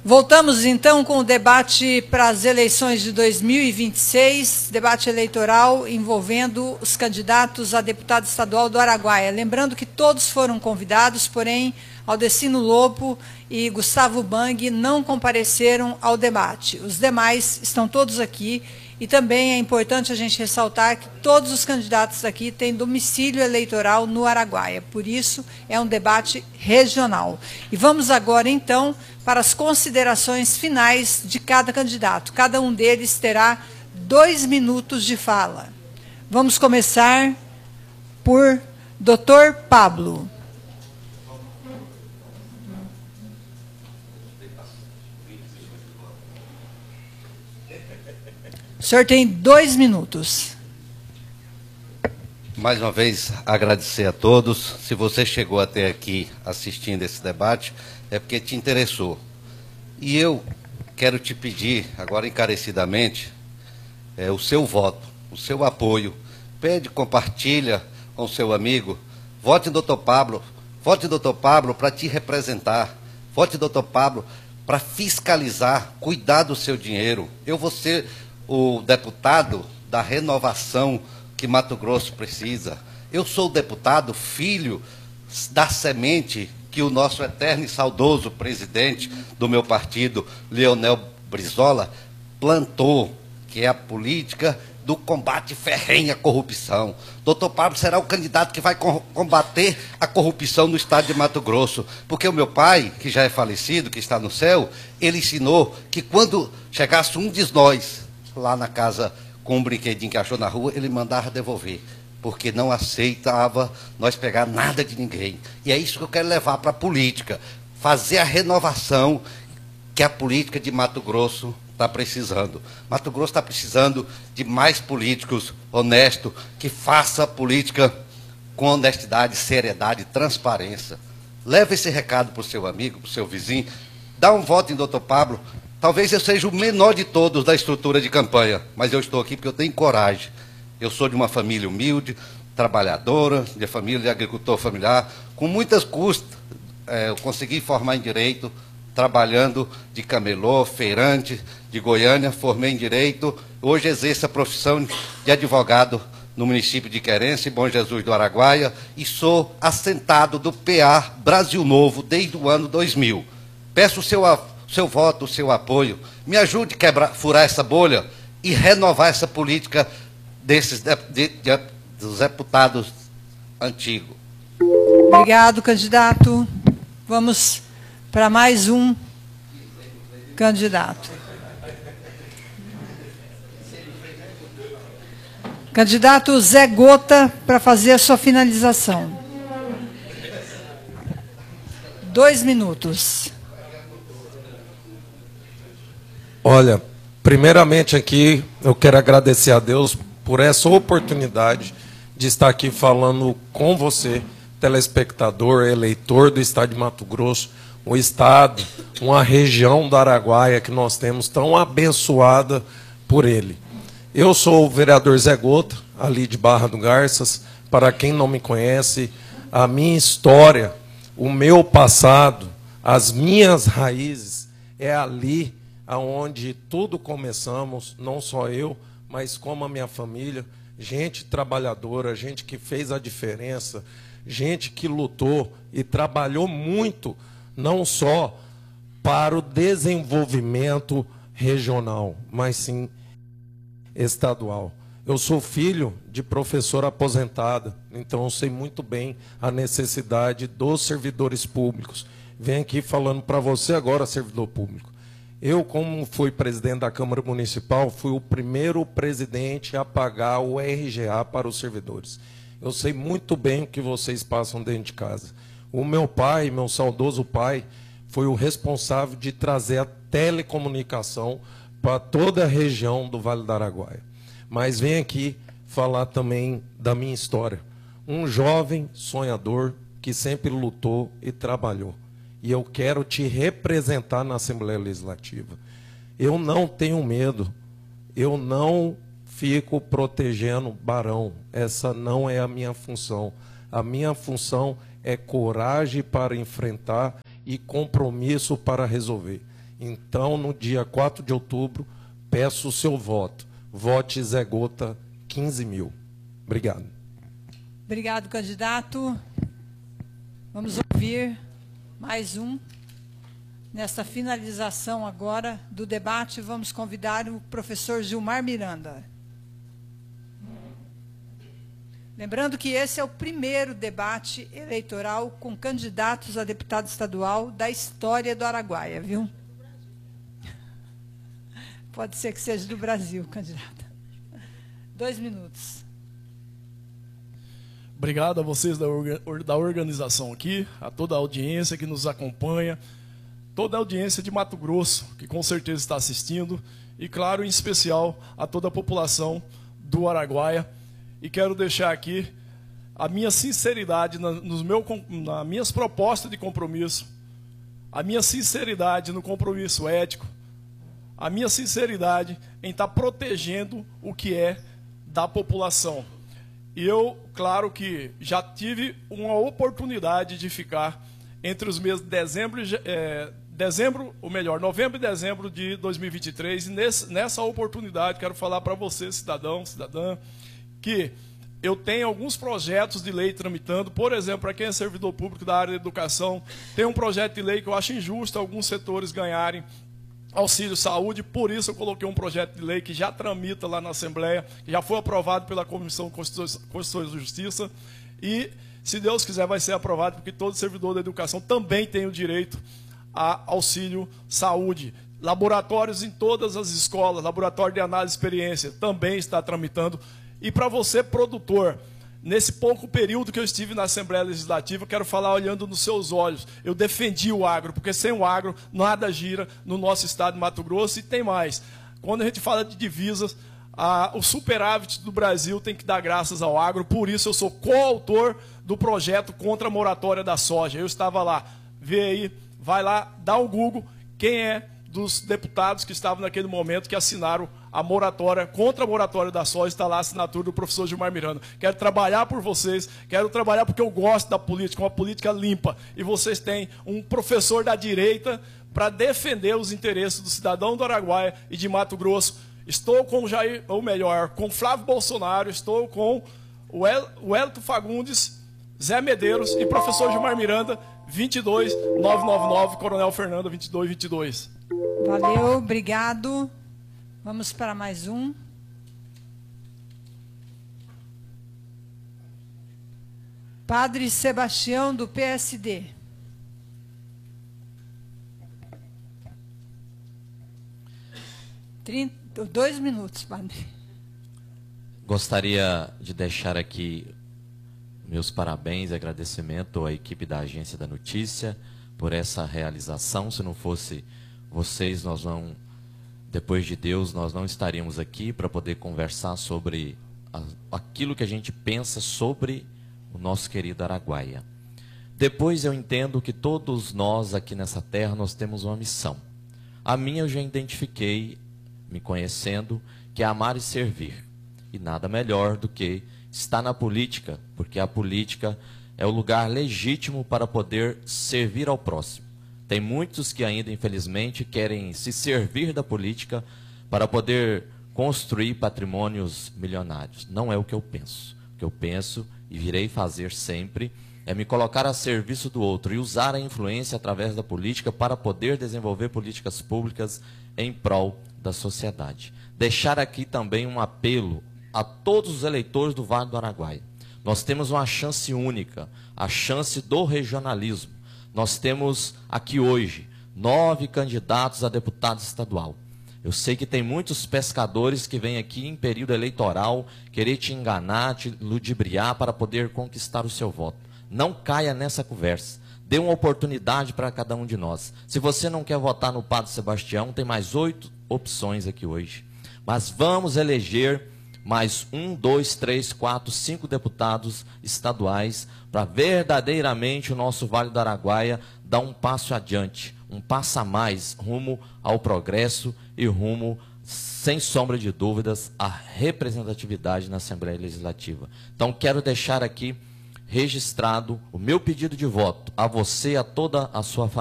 Voltamos, então, com o debate para as eleições de 2026, debate eleitoral envolvendo os candidatos a deputado estadual do Araguaia. Lembrando que todos foram convidados, porém, Aldecino Lobo e Gustavo Bang não compareceram ao debate. Os demais estão todos aqui. E também é importante a gente ressaltar que todos os candidatos aqui têm domicílio eleitoral no Araguaia. Por isso, é um debate regional. E vamos agora, então, para as considerações finais de cada candidato. Cada um deles terá 2 minutos de fala. Vamos começar por Dr. Pablo. O senhor tem 2 minutos. Mais uma vez, agradecer a todos. Se você chegou até aqui assistindo esse debate, é porque te interessou. E eu quero te pedir, agora encarecidamente, o seu voto, o seu apoio. Pede, compartilha com o seu amigo. Vote em Dr. Pablo. Vote em Dr. Pablo para te representar. Vote em Dr. Pablo para fiscalizar, cuidar do seu dinheiro. Eu vou ser o deputado da renovação que Mato Grosso precisa. Eu sou o deputado filho da semente que o nosso eterno e saudoso presidente do meu partido, Leonel Brizola, plantou, que é a política do combate ferrenho à corrupção. Dr. Pablo será o candidato que vai combater a corrupção no estado de Mato Grosso, porque o meu pai, que já é falecido, que está no céu, ele ensinou que quando chegasse um de nós lá na casa com um brinquedinho que achou na rua, ele mandava devolver, porque não aceitava nós pegar nada de ninguém. E é isso que eu quero levar para a política, fazer a renovação que a política de Mato Grosso está precisando. Mato Grosso está precisando de mais políticos honestos, que façam política com honestidade, seriedade, transparência. Leve esse recado para o seu amigo, para o seu vizinho, dá um voto em Dr. Pablo. Talvez eu seja o menor de todos da estrutura de campanha, mas eu estou aqui porque eu tenho coragem. Eu sou de uma família humilde, trabalhadora, de família de agricultor familiar, com muitas custas. Eu consegui formar em Direito, trabalhando de camelô, feirante de Goiânia, formei em Direito. Hoje exerço a profissão de advogado no município de Querência, Bom Jesus do Araguaia, e sou assentado do PA Brasil Novo desde o ano 2000. Peço o seu voto, o seu apoio. Me ajude a furar essa bolha e renovar essa política dos deputados antigos. Obrigado, candidato. Vamos para mais um candidato. Candidato Zé Gota, para fazer a sua finalização. 2 minutos. Olha, primeiramente aqui eu quero agradecer a Deus por essa oportunidade de estar aqui falando com você, telespectador, eleitor do estado de Mato Grosso, um estado, uma região do Araguaia que nós temos tão abençoada por ele. Eu sou o vereador Zé Gota, ali de Barra do Garças. Para quem não me conhece, a minha história, o meu passado, as minhas raízes, é ali aonde tudo começamos, não só eu, mas como a minha família, gente trabalhadora, gente que fez a diferença, gente que lutou e trabalhou muito, não só para o desenvolvimento regional, mas sim estadual. Eu sou filho de professora aposentada, então eu sei muito bem a necessidade dos servidores públicos. Venho aqui falando para você agora, servidor público. Eu, como fui presidente da Câmara Municipal, fui o primeiro presidente a pagar o RGA para os servidores. Eu sei muito bem o que vocês passam dentro de casa. O meu pai, meu saudoso pai, foi o responsável de trazer a telecomunicação para toda a região do Vale do Araguaia. Mas venho aqui falar também da minha história. Um jovem sonhador que sempre lutou e trabalhou. E eu quero te representar na Assembleia Legislativa. Eu não tenho medo, eu não fico protegendo barão. Essa não é a minha função. A minha função é coragem para enfrentar e compromisso para resolver. Então, no dia 4 de outubro, peço o seu voto. Vote Zé Gota 15.000. Obrigado. Obrigado, candidato. Vamos ouvir mais um. Nesta finalização agora do debate, vamos convidar o professor Gilmar Miranda. Lembrando que esse é o primeiro debate eleitoral com candidatos a deputado estadual da história do Araguaia, viu? Pode ser que seja do Brasil, candidato. 2 minutos. Obrigado a vocês da organização aqui, a toda a audiência que nos acompanha, toda a audiência de Mato Grosso, que com certeza está assistindo, e, claro, em especial, a toda a população do Araguaia. E quero deixar aqui a minha sinceridade nas minhas propostas de compromisso, a minha sinceridade no compromisso ético, a minha sinceridade em estar protegendo o que é da população. E eu, claro que já tive uma oportunidade de ficar entre os meses de novembro e dezembro de 2023, e nessa oportunidade quero falar para você, cidadão, cidadã, que eu tenho alguns projetos de lei tramitando. Por exemplo, para quem é servidor público da área da educação, tem um projeto de lei que eu acho injusto alguns setores ganharem auxílio saúde, por isso eu coloquei um projeto de lei que já tramita lá na Assembleia, que já foi aprovado pela Comissão de Constituição e Justiça, e, se Deus quiser, vai ser aprovado, porque todo servidor da educação também tem o direito a auxílio saúde. Laboratórios em todas as escolas, laboratório de análise e experiência, também está tramitando. E para você, produtor, nesse pouco período que eu estive na Assembleia Legislativa, quero falar olhando nos seus olhos. Eu defendi o agro, porque sem o agro nada gira no nosso estado de Mato Grosso. E tem mais. Quando a gente fala de divisas, o superávit do Brasil tem que dar graças ao agro. Por isso eu sou coautor do projeto contra a moratória da soja. Eu estava lá. Vê aí, vai lá, dá um Google. Quem é dos deputados que estavam naquele momento que assinaram a moratória, contra a moratória da soja, está lá a assinatura do professor Gilmar Miranda. Quero trabalhar por vocês, quero trabalhar porque eu gosto da política, uma política limpa. E vocês têm um professor da direita para defender os interesses do cidadão do Araguaia e de Mato Grosso. Estou com Jair, ou melhor, com Flávio Bolsonaro, estou com o Hélito Fagundes, Zé Medeiros e professor Gilmar Miranda, 22999, Coronel Fernando, 2222. Valeu, obrigado. Vamos para mais um. Padre Sebastião, do PSD. Dois minutos, padre. Gostaria de deixar aqui meus parabéns e agradecimento à equipe da Agência da Notícia por essa realização. Se não fosse vocês, depois de Deus, nós não estaríamos aqui para poder conversar sobre aquilo que a gente pensa sobre o nosso querido Araguaia. Depois eu entendo que todos nós aqui nessa terra, nós temos uma missão. A minha eu já identifiquei, me conhecendo, que é amar e servir. E nada melhor do que estar na política, porque a política é o lugar legítimo para poder servir ao próximo. Tem muitos que ainda, infelizmente, querem se servir da política para poder construir patrimônios milionários. Não é o que eu penso. O que eu penso e virei fazer sempre é me colocar a serviço do outro e usar a influência através da política para poder desenvolver políticas públicas em prol da sociedade. Deixar aqui também um apelo a todos os eleitores do Vale do Araguaia. Nós temos uma chance única, a chance do regionalismo. Nós temos aqui hoje 9 candidatos a deputado estadual. Eu sei que tem muitos pescadores que vêm aqui em período eleitoral querer te enganar, te ludibriar para poder conquistar o seu voto. Não caia nessa conversa. Dê uma oportunidade para cada um de nós. Se você não quer votar no Padre Sebastião, tem mais 8 opções aqui hoje. Mas vamos eleger mais 1, 2, 3, 4, 5 deputados estaduais para verdadeiramente o nosso Vale do Araguaia dar um passo adiante, um passo a mais rumo ao progresso e rumo, sem sombra de dúvidas, à representatividade na Assembleia Legislativa. Então quero deixar aqui registrado o meu pedido de voto a você, a toda a sua família.